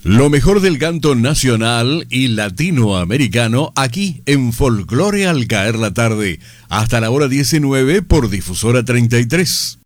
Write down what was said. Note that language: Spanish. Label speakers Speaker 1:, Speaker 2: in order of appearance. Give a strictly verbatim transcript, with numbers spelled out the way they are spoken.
Speaker 1: Lo mejor del canto nacional y latinoamericano aquí en Folclore al caer la tarde, hasta la hora diecinueve por Difusora treinta y tres.